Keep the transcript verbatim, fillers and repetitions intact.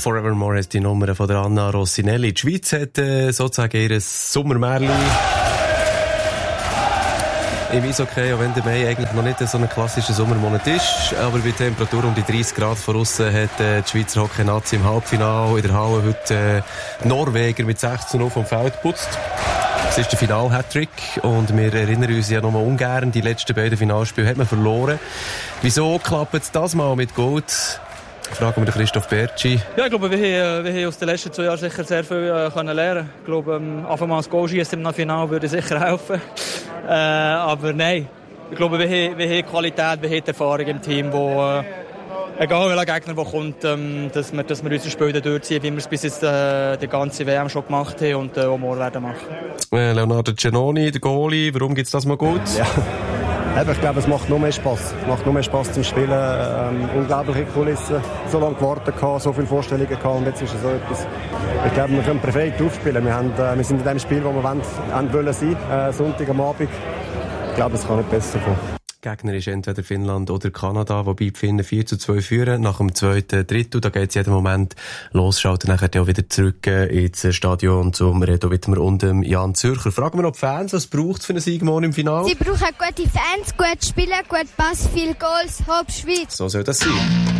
Forevermore ist die Nummer von der Anna Rossinelli. Die Schweiz hat äh, sozusagen ihr Sommermärchen im Eishockey, auch wenn der Mai eigentlich noch nicht so ein klassischer Sommermonat ist. Aber bei Temperatur um die dreißig Grad von aussen hat äh, die Schweizer Hockey-Nazi im Halbfinale in der Halle heute äh, Norweger mit sechzehn zu null vom Feld geputzt. Es ist der Final-Hattrick und wir erinnern uns ja noch mal ungern, die letzten beiden Finalspiele hat man verloren. Wieso klappt es das mal mit Gold? Fragen wir Christoph Bertschi. Ja, ich glaube, wir haben, wir haben aus den letzten zwei Jahren sicher sehr viel äh, können lernen. Ich glaube, ähm, einfach mal das Goal schießen im Finale würde sicher helfen. Äh, aber nein, ich glaube, wir haben, wir haben Qualität, wir haben Erfahrung im Team, wo äh, egal welcher Gegner der kommt, ähm, dass wir, dass wir unser Spiel durchziehen, wie wir es bis jetzt äh, die ganze W M schon gemacht haben und äh, auch morgen werden machen. Äh, Leonardo Giannoni, der Goalie, warum gibt es das mal gut? Ja. Ich glaube, es macht noch mehr Spass. Es macht noch mehr Spass zum Spielen. Ähm, unglaubliche Kulissen. So lange gewartet, so viele Vorstellungen gehabt und jetzt ist es so etwas. Ich glaube, wir können perfekt aufspielen. Wir, haben, äh, wir sind in dem Spiel, wo wir wollen, wollen sein, äh, Sonntag am Abend. Ich glaube, es kann nicht besser kommen. Gegner ist entweder Finnland oder Kanada, wobei die Finnen vier zu zwei führen. Nach dem zweiten Drittel, da geht es jeden Moment los, schalten nachher auch wieder zurück ins Stadion zum Redo Wittmer und dem Jan Zürcher. Fragen wir noch die Fans, was braucht es für einen Sieg morgen im Finale? Sie brauchen gute Fans, gut Spielen, gut Pass, viele Goals, Hopp Schweiz. So soll das sein.